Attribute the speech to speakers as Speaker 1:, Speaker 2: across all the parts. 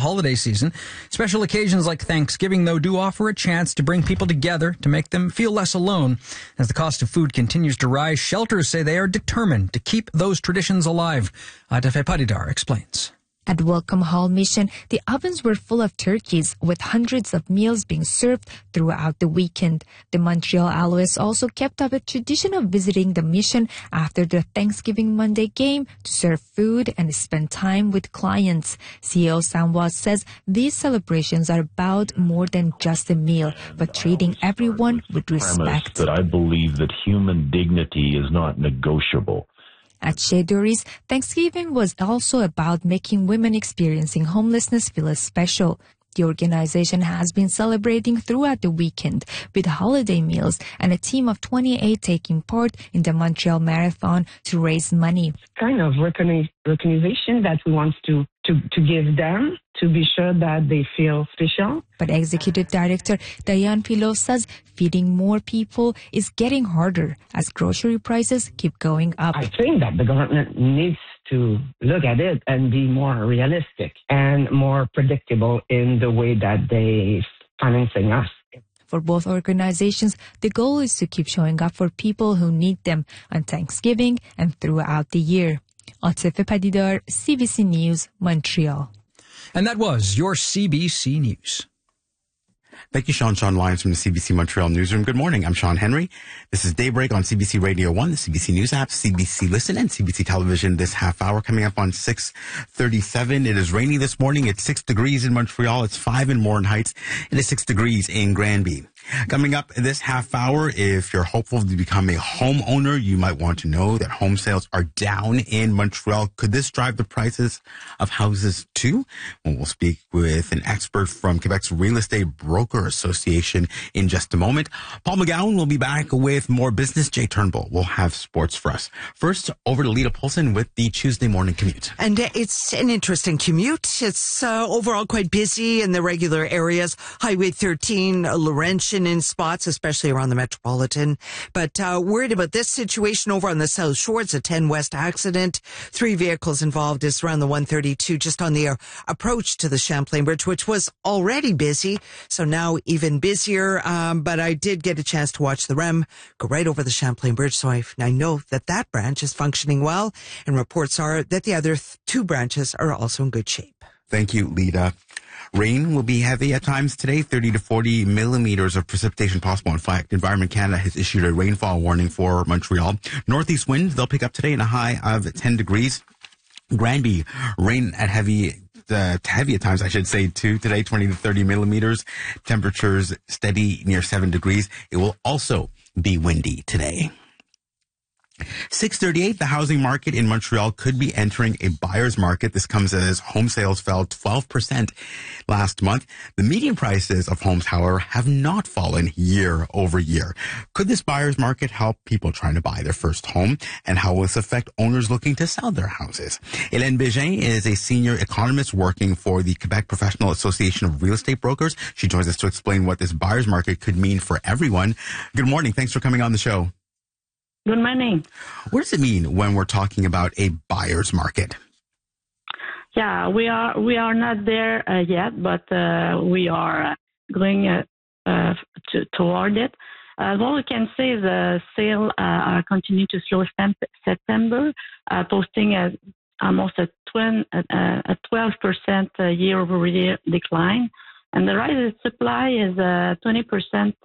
Speaker 1: holiday season. Special occasions like Thanksgiving, though, do offer a chance to bring people together to make them feel less alone. As the cost of food continues to rise, shelters say they are determined to keep those traditions alive. Atafe Padidar explains.
Speaker 2: At Welcome Hall Mission, the ovens were full of turkeys, with hundreds of meals being served throughout the weekend. The Montreal Alouettes also kept up a tradition of visiting the mission after the Thanksgiving Monday game to serve food and spend time with clients. CEO Samwa says these celebrations are about more than just a meal, but treating everyone with respect.
Speaker 3: That I believe that human dignity is not negotiable.
Speaker 2: At Chez Doris, Thanksgiving was also about making women experiencing homelessness feel special. The organization has been celebrating throughout the weekend with holiday meals and a team of 28 taking part in the Montreal Marathon to raise money.
Speaker 4: Kind of recognition that we want to give them to be sure that they feel special.
Speaker 2: But Executive Director Diane Pilot says feeding more people is getting harder as grocery prices keep going up.
Speaker 4: I think that the government needs to look at it and be more realistic and more predictable in the way that they financing us.
Speaker 2: For both organizations, the goal is to keep showing up for people who need them on Thanksgiving and throughout the year. Atafe Padidar, CBC News, Montreal.
Speaker 1: And that was your CBC News.
Speaker 5: Thank you, Sean Lyons from the CBC Montreal Newsroom. Good morning. I'm Sean Henry. This is Daybreak on CBC Radio 1, the CBC News app, CBC Listen, and CBC Television this half hour. Coming up on 6:37. It is rainy this morning. It's 6 degrees in Montreal. It's 5 in Morin Heights. It is 6 degrees in Granby. Coming up this half hour, if you're hopeful to become a homeowner, you might want to know that home sales are down in Montreal. Could this drive the prices of houses too? Well, we'll speak with an expert from Quebec's Real Estate Broker Association in just a moment. Paul McGowan will be back with more business. Jay Turnbull will have sports for us. First, over to Lita Polson with the Tuesday morning commute.
Speaker 6: And it's an interesting commute. It's overall quite busy in the regular areas. Highway 13, Laurentian in spots, especially around the Metropolitan. But worried about this situation over on the South Shore. It's a 10 West accident. 3 vehicles involved. It's around the 132, just on the approach to the Champlain Bridge, which was already busy. So now even busier. But I did get a chance to watch the REM go right over the Champlain Bridge. So I know that branch is functioning well. And reports are that the other 2 branches are also in good shape.
Speaker 5: Thank you, Lita. Rain will be heavy at times today, 30 to 40 millimeters of precipitation possible. In fact, Environment Canada has issued a rainfall warning for Montreal. Northeast winds, they'll pick up today in a high of 10 degrees. Granby, rain at heavy at times, I should say, too. Today, 20 to 30 millimeters. Temperatures steady near 7 degrees. It will also be windy today. 6:38, the housing market in Montreal could be entering a buyer's market. This comes as home sales fell 12% last month. The median prices of homes, however, have not fallen year over year. Could this buyer's market help people trying to buy their first home? And how will this affect owners looking to sell their houses? Hélène Bégin is a senior economist working for the Quebec Professional Association of Real Estate Brokers. She joins us to explain what this buyer's market could mean for everyone. Good morning. Thanks for coming on the show.
Speaker 7: Good morning.
Speaker 5: What does it mean when we're talking about a buyer's market?
Speaker 7: Yeah, we are not there yet, but we are going toward it. What we can say is the sale continue to slow September, posting almost a 12% year-over-year decline, and the rise in supply is 20%.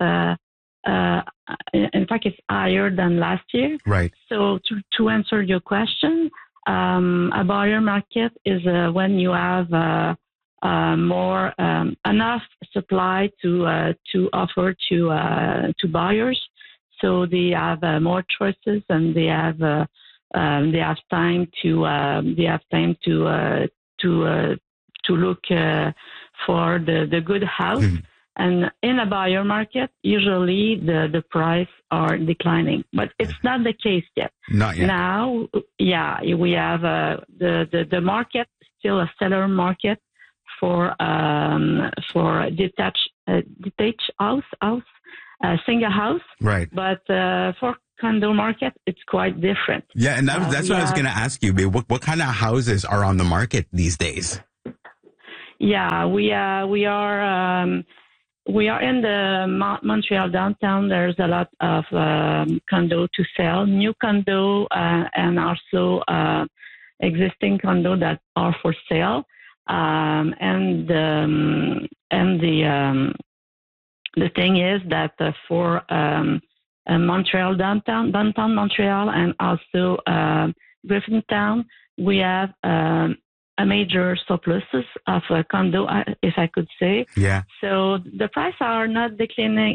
Speaker 7: In fact, it's higher than last year.
Speaker 5: Right.
Speaker 7: So to answer your question, a buyer market is when you have more enough supply to offer to buyers, so they have more choices and they have time to look for the good house. Mm-hmm. And in a buyer market, usually the price are declining, but it's not the case yet.
Speaker 5: Not yet.
Speaker 7: Now, yeah, we have the market still a seller market for detached house, single house.
Speaker 5: Right.
Speaker 7: But for condo market, it's quite different.
Speaker 5: Yeah, and that's what I was going to ask you. What kind of houses are on the market these days?
Speaker 7: Yeah, we are in the Montreal downtown. There's a lot of condo to sell, new condo and also existing condo that are for sale. And the thing is that for Montreal downtown Montreal, and also Griffintown, we have a major surpluses of condo, if I could say.
Speaker 5: Yeah.
Speaker 7: So the prices are not declining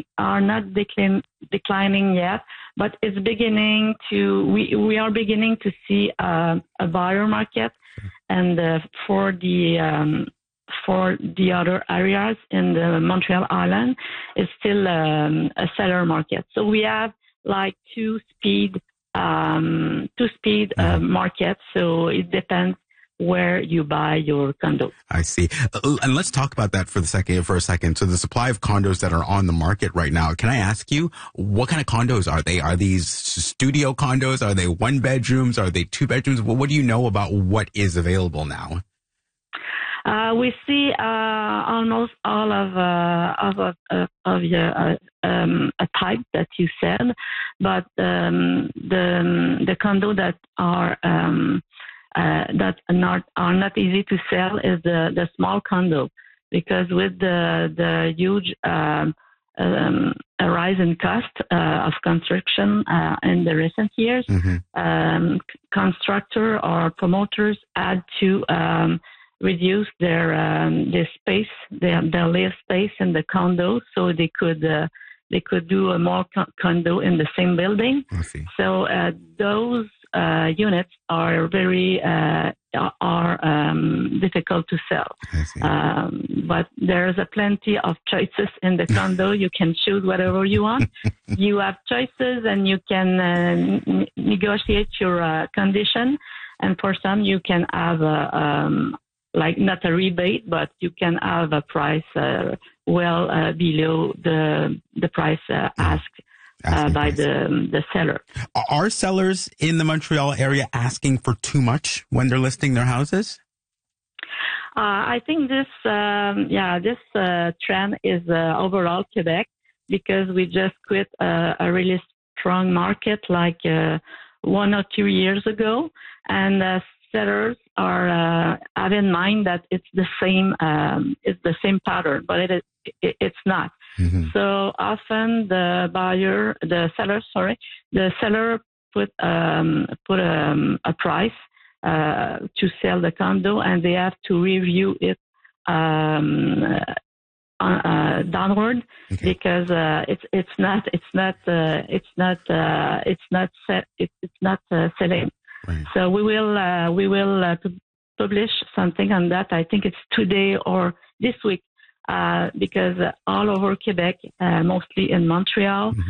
Speaker 7: yet, but it's beginning to. We are beginning to see a buyer market, and for the other areas in the Montreal Island, it's still a seller market. So we have like two speed markets. So it depends where you buy your condo.
Speaker 5: I see. And let's talk about that for a second. So the supply of condos that are on the market right now, can I ask you, what kind of condos are they? Are these studio condos? Are they one bedrooms? Are they two bedrooms? What do you know about what is available now?
Speaker 7: We see almost all of a type that you said, but the condo that are not easy to sell is the small condo, because with the huge rise in cost of construction in the recent years, constructors or promoters had to reduce their space, their live space in the condo, so they could do a more condo in the same building.
Speaker 5: I see.
Speaker 7: So those units are very difficult to sell.
Speaker 5: I see.
Speaker 7: But there's a plenty of choices in the condo. You can choose whatever you want. You have choices, and you can negotiate your condition. And for some, you can have like not a rebate, but you can have a price below the price asked by the seller.
Speaker 5: Are sellers in the Montreal area asking for too much when they're listing their houses?
Speaker 7: I think this trend is overall Quebec, because we just quit a really strong market like 1 or 2 years ago, and sellers are have in mind that it's the same pattern, but it's not. Mm-hmm. So often the seller put a price to sell the condo, and they have to review it downward, because it's not selling.
Speaker 5: Right.
Speaker 7: So we will publish something on that. I think it's today or this week, because all over Quebec, mostly in Montreal,